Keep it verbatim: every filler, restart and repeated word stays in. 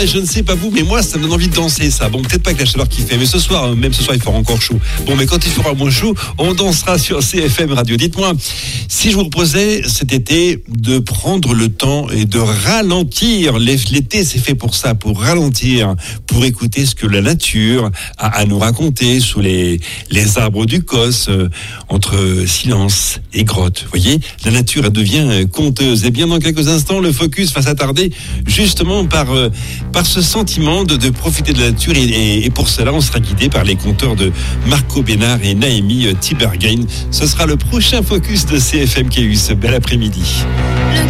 bah, je ne sais pas vous, mais moi, ça me donne envie de danser, ça. Bon, peut-être pas avec la chaleur qu'il fait, mais ce soir, même ce soir, il fera encore chaud. Bon, mais quand il fera moins chaud, on dansera sur C F M Radio. Dites-moi, si je vous proposais cet été de prendre le temps et de ralentir, l'été, c'est fait pour ça, pour ralentir, pour écouter ce que la nature a à nous raconter sous les, les arbres du Causse, euh, entre silence et grotte. Vous voyez, la nature, elle devient conteuse. Et bien, dans quelques instants, le focus va s'attarder justement par, euh, par ce sentiment de, de profiter de la nature. Et, et, et pour cela, on sera guidé par les conteurs de Marco Bénard et Naomi Tibergain. Ce sera le prochain focus de C F M K U ce bel après-midi. Le